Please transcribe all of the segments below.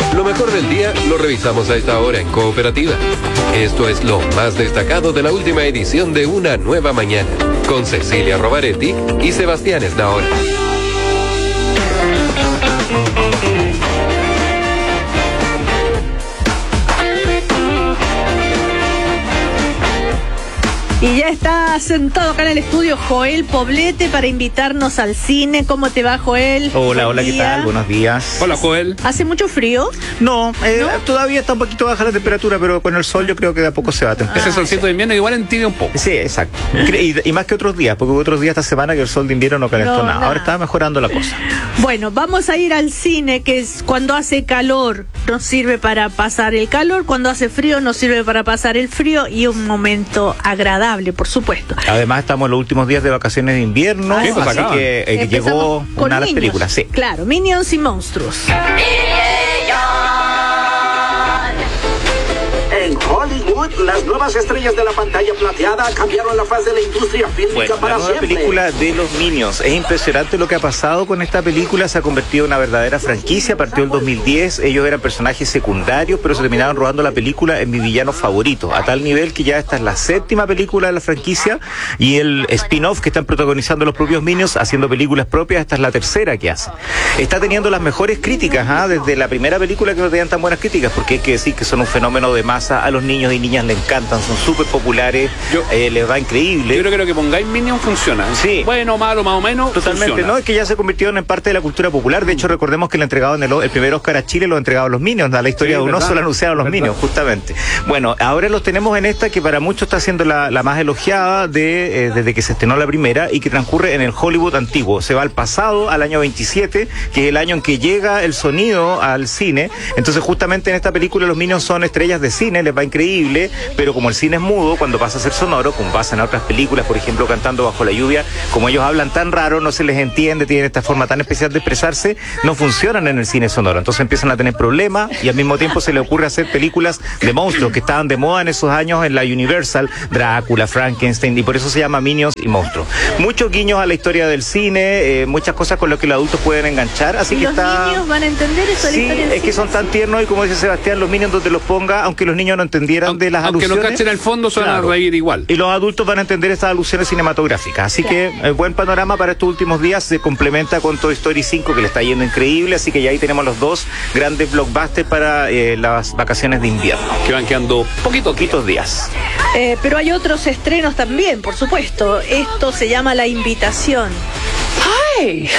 Lo mejor del día lo revisamos a esta hora en Cooperativa. Esto es lo más destacado de la última edición de Una Nueva Mañana, con Cecilia Rovaretti y Sebastián Esnaola. Y ya está sentado acá en el estudio Joel Poblete para invitarnos al cine. ¿Cómo te va, Joel? Hola, ¿qué tal? Buenos días. Hola, Joel. ¿Hace mucho frío? No, todavía está un poquito baja la temperatura, pero con el sol yo creo que de a poco se va a temperar. Ese solcito de invierno igual entibia un poco. Sí, exacto. Y más que otros días, porque hubo otros días esta semana que el sol de invierno no calentó nada. Ahora está mejorando la cosa. Bueno, vamos a ir al cine, que es cuando hace calor nos sirve para pasar el calor, cuando hace frío nos sirve para pasar el frío y un momento agradable, por supuesto. Además estamos en los últimos días de vacaciones de invierno, así que llegó una de las películas. Sí. Claro, Minions y Monstruos. En Hollywood, las nuevas estrellas de la pantalla plateada cambiaron la faz de la industria fílmica para la nueva siempre. película de los Minions. Es impresionante lo que ha pasado con esta película. Se ha convertido en una verdadera franquicia. Partió el 2010. Ellos eran personajes secundarios, pero se terminaron robando la película en mi villano favorito. A tal nivel que ya esta es la 7ª película de la franquicia. Y el spin-off que están protagonizando los propios Minions, haciendo películas propias, esta es la 3ª que hace. Está teniendo las mejores críticas, desde la primera película que no tenían tan buenas críticas, porque hay que decir que son un fenómeno de masa. A los niños y niñas les encantan, son súper populares, les va increíble. Yo creo que lo que pongáis Minions funciona. Sí. Bueno, malo, más o menos. Totalmente, funciona. ¿no? Es que ya se convirtieron en parte de la cultura popular. De hecho, recordemos que le entregaban el primer Oscar a Chile, lo entregaban los Minions. A la historia de uno solo anunciaron los Minions, justamente. Bueno, ahora los tenemos en esta que para muchos está siendo la más elogiada desde que se estrenó la primera y que transcurre en el Hollywood antiguo. Se va al pasado, al año 27, que es el año en que llega el sonido al cine. Entonces, justamente en esta película los Minions son estrellas de cine, les va increíble, pero como el cine es mudo, cuando pasa a ser sonoro, como pasa en otras películas, por ejemplo, Cantando bajo la lluvia, como ellos hablan tan raro, no se les entiende, tienen esta forma tan especial de expresarse, no funcionan en el cine sonoro. Entonces empiezan a tener problemas y al mismo tiempo se les ocurre hacer películas de monstruos que estaban de moda en esos años en la Universal, Drácula, Frankenstein, y por eso se llama Minions y Monstruos. Muchos guiños a la historia del cine, muchas cosas con las que los adultos pueden enganchar, así que ¿Los niños van a entender eso de la historia del cine? Es que son tan tiernos y como dice Sebastián, los Minions donde los ponga, aunque los niños no entendieran de las alusiones. Aunque no cachen el fondo, se van a reír igual. Y los adultos van a entender estas alusiones cinematográficas. Así que buen panorama para estos últimos días. Se complementa con Toy Story 5, que le está yendo increíble. Así que ya ahí tenemos los dos grandes blockbusters para las vacaciones de invierno. Que van quedando poquitos días. Pero hay otros estrenos también, por supuesto. Esto se llama La Invitación. Hi,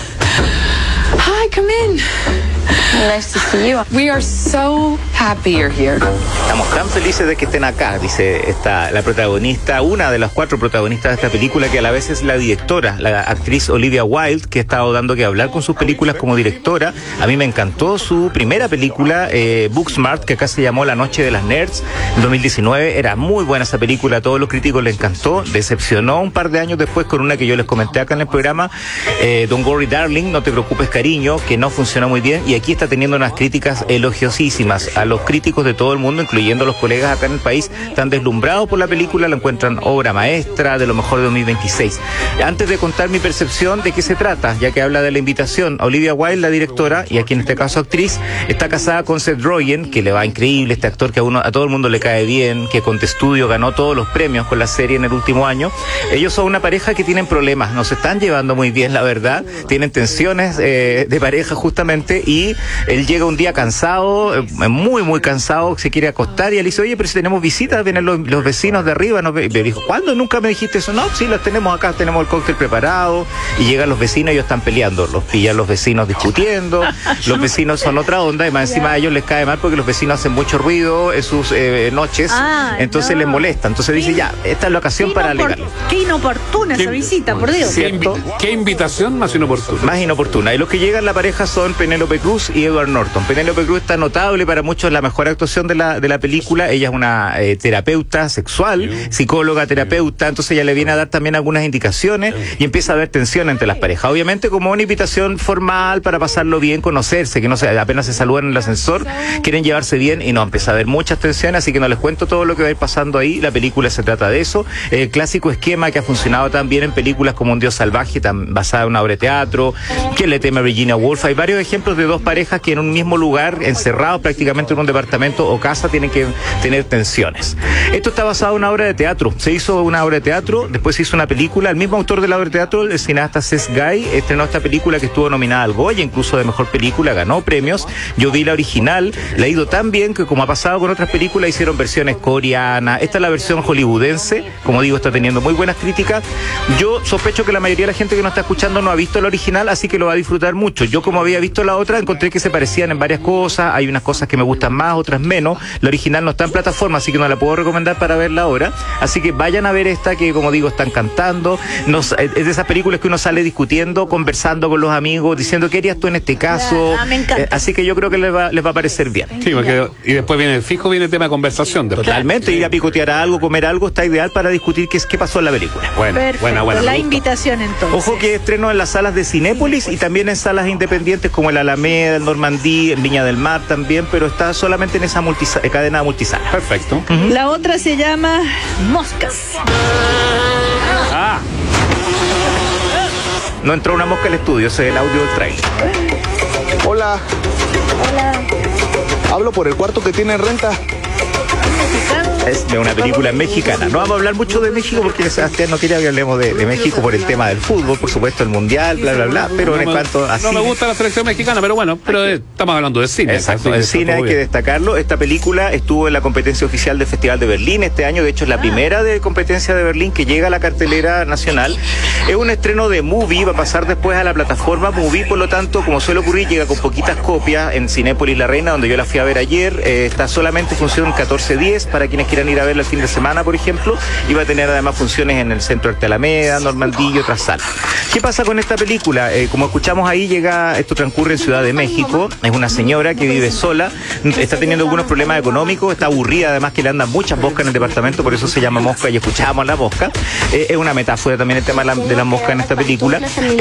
come in. Nice to see you. We are so happy you're here. Estamos tan felices de que estén acá, dice la protagonista, una de las 4 protagonistas de esta película, que a la vez es la directora, la actriz Olivia Wilde, que ha estado dando que hablar con sus películas como directora. A mí me encantó su primera película, Booksmart, que acá se llamó La Noche de las Nerds, en 2019. Era muy buena esa película, a todos los críticos les encantó. Decepcionó un par de años después con una que yo les comenté acá en el programa, Don't Worry Darling, No te preocupes cariño, que no funcionó muy bien, y aquí está teniendo unas críticas elogiosísimas. A los críticos de todo el mundo, incluyendo los colegas acá en el país, están deslumbrados por la película, la encuentran obra maestra, de lo mejor de 2026. Antes de contar mi percepción de qué se trata, ya que habla de La Invitación, Olivia Wilde, la directora, y aquí en este caso actriz, está casada con Seth Rogen, que le va increíble, este actor que a todo el mundo le cae bien, que con The Studio ganó todos los premios con la serie en el último año. Ellos son una pareja que tienen problemas, no se están llevando muy bien, la verdad, tienen tensiones de pareja justamente, y él llega un día cansado, muy cansado, se quiere acostar, y él dice, oye, pero si tenemos visitas, vienen los vecinos de arriba. Le dijo, ¿cuándo? Nunca me dijiste eso. No, sí, los tenemos acá, tenemos el cóctel preparado, y llegan los vecinos y ellos están peleando, los pillan los vecinos discutiendo, los vecinos son otra onda, y más encima a ellos les cae mal porque los vecinos hacen mucho ruido en sus noches, entonces les molesta. Entonces dice, ya, esta es la ocasión para alegarlo. Qué inoportuna esa visita, por Dios. ¿Qué invitación más inoportuna? Más inoportuna. Y los que llegan la pareja son Penélope Cruz y Edward Norton. Penélope Cruz está notable, para muchos la mejor actuación de la película. Ella es una terapeuta sexual, psicóloga, terapeuta, entonces ella le viene a dar también algunas indicaciones y empieza a haber tensión entre las parejas. Obviamente como una invitación formal para pasarlo bien, conocerse, que no se, apenas se saludan en el ascensor, quieren llevarse bien y no, empieza a haber muchas tensiones, así que no les cuento todo lo que va a ir pasando ahí. La película se trata de eso, el clásico esquema que ha funcionado también en películas como Un Dios Salvaje, basada en una obra de teatro, que le teme a Virginia Woolf. Hay varios ejemplos de dos parejas parejas que en un mismo lugar, encerrados prácticamente en un departamento o casa, tienen que tener tensiones. Esto está basado en una obra de teatro. Se hizo una obra de teatro, después se hizo una película. El mismo autor de la obra de teatro, el cineasta Seth Guy, estrenó esta película que estuvo nominada al Goya, incluso de mejor película, ganó premios. Yo vi la original, la ha ido tan bien que, como ha pasado con otras películas, hicieron versiones coreanas. Esta es la versión hollywoodense, como digo, está teniendo muy buenas críticas. Yo sospecho que la mayoría de la gente que nos está escuchando no ha visto la original, así que lo va a disfrutar mucho. Yo, como había visto la otra, encontré que se parecían en varias cosas. Hay unas cosas que me gustan más, otras menos. La original no está en plataforma, así que no la puedo recomendar para verla ahora. Así que vayan a ver esta, que, como digo, están cantando. Es de esas películas que uno sale discutiendo, conversando con los amigos, diciendo ¿qué harías tú en este caso? Me encanta. Así que yo creo que les va a parecer bien. Sí, porque, y después viene el tema de conversación. Totalmente, ir a picotear algo, comer algo, está ideal para discutir qué pasó en la película. Buena. La invitación entonces. Ojo que estreno en las salas de Cinépolis y también en salas independientes como el Alameda, el Normandí, en Viña del Mar también, pero está solamente en esa cadena multisala. Perfecto. La otra se llama Moscas. No entró una mosca al estudio, ese es el audio del trailer. Hola. Hablo por el cuarto que tiene en renta. Es de una película mexicana. No vamos a hablar mucho de México porque Sebastián no quería que hablemos de México por el tema del fútbol, por supuesto, el mundial, bla, pero en cuanto a no me gusta la selección mexicana, pero bueno, estamos hablando de cine. Exacto, el cine hay que destacarlo. Esta película estuvo en la competencia oficial del Festival de Berlín este año, de hecho es la primera de competencia de Berlín que llega a la cartelera nacional. Es un estreno de Movie, va a pasar después a la plataforma Movie, por lo tanto, como suele ocurrir, llega con poquitas copias en Cinépolis La Reina, donde yo la fui a ver ayer. Está solamente función 14:10 para quienes quieran ir a verla el fin de semana, por ejemplo, y va a tener además funciones en el Centro Arte Alameda, Normandí y otras salas. ¿Qué pasa con esta película? Como escuchamos ahí, esto transcurre en Ciudad de México. Es una señora que vive sola, está teniendo algunos problemas económicos, está aburrida, además que le andan muchas moscas en el departamento, por eso se llama Mosca y escuchamos la mosca. Es una metáfora también el tema de la mosca en esta película.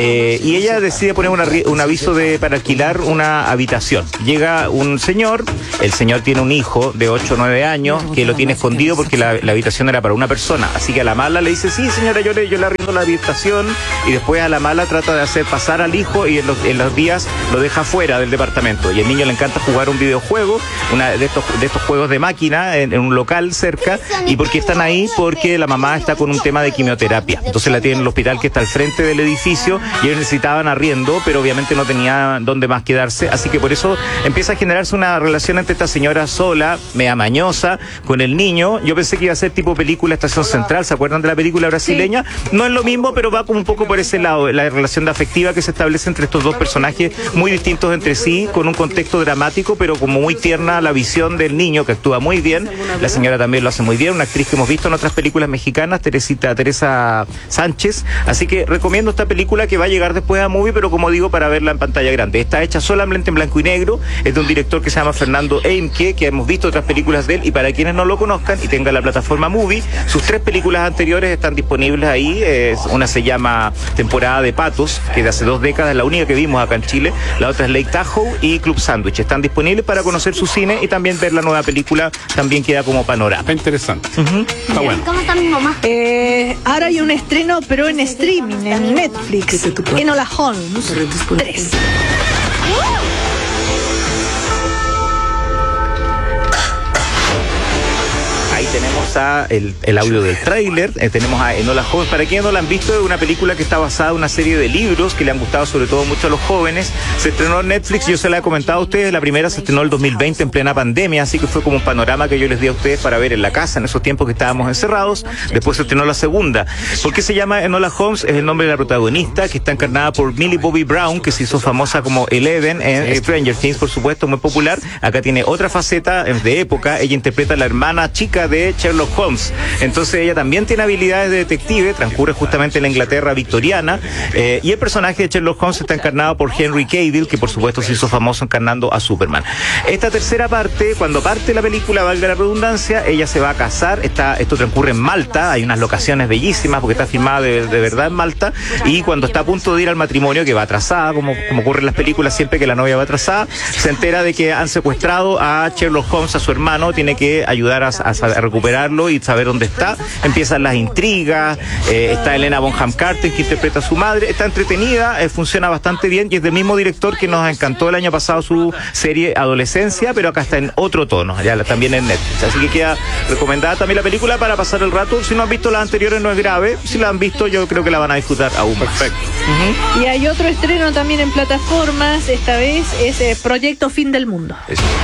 Y ella decide poner un aviso para alquilar una habitación. Llega un señor, el señor tiene un hijo de 8 o 9 años que lo tiene escondido porque la habitación era para una persona, así que a la mala le dice, sí señora, yo le arriendo la habitación, y después a la mala trata de hacer pasar al hijo y en los días lo deja fuera del departamento, y el niño le encanta jugar un videojuego, de estos juegos de máquina en un local cerca. ¿Y por qué están ahí? Porque la mamá está con un tema de quimioterapia, entonces la tienen en el hospital que está al frente del edificio y ellos necesitaban arriendo, pero obviamente no tenía dónde más quedarse, así que por eso empieza a generarse una relación entre esta señora sola, media mañosa, con el niño. Yo pensé que iba a ser tipo película Estación Central, ¿se acuerdan de la película brasileña? Sí. No es lo mismo, pero va como un poco por ese lado, la relación de afectiva que se establece entre estos dos personajes muy distintos entre sí, con un contexto dramático, pero como muy tierna la visión del niño, que actúa muy bien. La señora también lo hace muy bien, una actriz que hemos visto en otras películas mexicanas, Teresa Sánchez. Así que recomiendo esta película, que va a llegar después a Movie, pero como digo, para verla en pantalla grande. Está hecha solamente en blanco y negro, es de un director que se llama Fernando Eimke, que hemos visto otras películas de él, y para quienes no lo conozcan y tengan la plataforma Movie, sus 3 películas anteriores están disponibles ahí. Una se llama Temporada de Patos, que de hace 2 décadas es la única que vimos acá en Chile. La otra es Lake Tahoe y Club Sándwich. Están disponibles para conocer su cine y también ver la nueva película, también queda como panorama. Está interesante. Está bueno. ¿Cómo está mi mamá? Ahora hay un estreno, pero en streaming, en Netflix. Enola Holmes 3. Tenemos el audio del tráiler, tenemos a Enola Holmes. Para quienes no la han visto, es una película que está basada en una serie de libros que le han gustado sobre todo mucho a los jóvenes. Se estrenó en Netflix, yo se la he comentado a ustedes, la primera se estrenó el 2020 en plena pandemia, así que fue como un panorama que yo les di a ustedes para ver en la casa en esos tiempos que estábamos encerrados. Después se estrenó la segunda. ¿Por qué se llama Enola Holmes? Es el nombre de la protagonista, que está encarnada por Millie Bobby Brown, que se hizo famosa como Eleven en Stranger Things, por supuesto, muy popular. Acá tiene otra faceta de época, ella interpreta a la hermana chica de Sherlock Holmes. Entonces ella también tiene habilidades de detective, transcurre justamente en la Inglaterra victoriana, y el personaje de Sherlock Holmes está encarnado por Henry Cavill, que por supuesto se hizo famoso encarnando a Superman. Esta tercera parte, cuando parte la película, valga la redundancia, ella se va a casar. Esto transcurre en Malta, hay unas locaciones bellísimas porque está filmada de verdad en Malta, y cuando está a punto de ir al matrimonio, que va atrasada, como ocurre en las películas siempre que la novia va atrasada, se entera de que han secuestrado a Sherlock Holmes, a su hermano, tiene que ayudar a recuperar buscarlo y saber dónde está. Empiezan las intrigas, está Helena Bonham Carter que interpreta a su madre, está entretenida, funciona bastante bien y es del mismo director que nos encantó el año pasado su serie Adolescencia, pero acá está en otro tono, ya también en Netflix, así que queda recomendada también la película para pasar el rato. Si no han visto las anteriores no es grave, si la han visto yo creo que la van a disfrutar aún más. Perfecto. Y hay otro estreno también en plataformas, esta vez es Proyecto Fin del Mundo.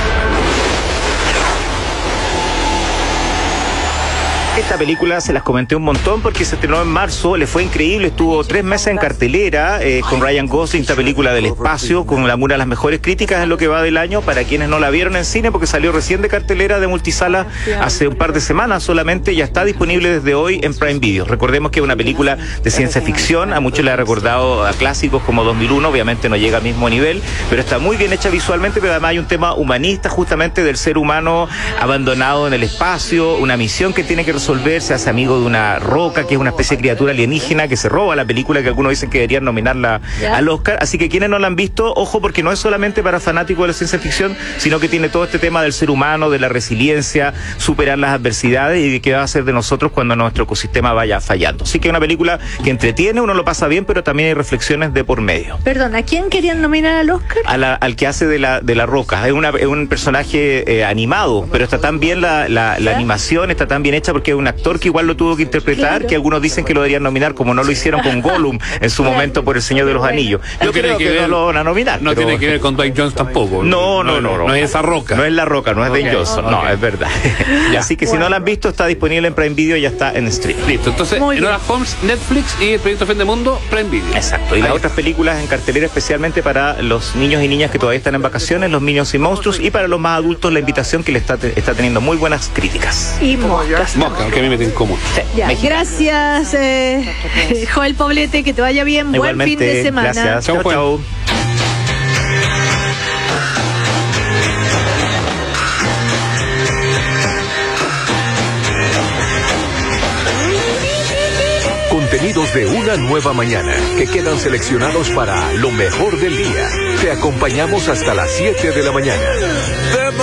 Esta película se las comenté un montón porque se estrenó en marzo, le fue increíble, estuvo 3 meses en cartelera con Ryan Gosling, esta película del espacio, con una de las mejores críticas en lo que va del año, para quienes no la vieron en cine, porque salió recién de cartelera de multisala hace un par de semanas solamente, ya está disponible desde hoy en Prime Video. Recordemos que es una película de ciencia ficción, a muchos le ha recordado a clásicos como 2001, obviamente no llega al mismo nivel, pero está muy bien hecha visualmente, pero además hay un tema humanista justamente del ser humano abandonado en el espacio, una misión que tiene que resolver, se hace amigo de una roca que es una especie de criatura alienígena que se roba la película, que algunos dicen que deberían nominarla al Oscar, así que quienes no la han visto, ojo, porque no es solamente para fanáticos de la ciencia ficción, sino que tiene todo este tema del ser humano, de la resiliencia, superar las adversidades y de qué va a hacer de nosotros cuando nuestro ecosistema vaya fallando. Así que es una película que entretiene, uno lo pasa bien, pero también hay reflexiones de por medio. Perdón, ¿a quién querían nominar al Oscar? Al que hace de la roca, es un personaje animado, pero está tan bien la animación, está tan bien hecha porque es un actor que igual lo tuvo que interpretar, que algunos dicen que lo deberían nominar, como no lo hicieron con Gollum en su momento por El Señor de los Anillos. Yo creo que no lo van a nominar. No tiene que ver con Dwayne Johnson tampoco. No es esa roca. No es la roca, no es Dwayne Johnson, no, es verdad. Así que si no la han visto, está disponible en Prime Video y ya está en stream. Listo, entonces Enola Holmes, Netflix, y el Proyecto Fin del Mundo, Prime Video. Exacto, y las otras películas en cartelera especialmente para los niños y niñas que todavía están en vacaciones, Los Minions y Monstruos, y para los más adultos la invitación que le está teniendo muy buenas críticas. Y moscas. Mosca, que a mí me tiene incómodo. Ya, gracias, Joel Poblete, que te vaya bien. Igualmente, buen fin de semana. Gracias. Chau, Juan. Chau. Contenidos de una nueva mañana que quedan seleccionados para lo mejor del día. Te acompañamos hasta las 7 de la mañana.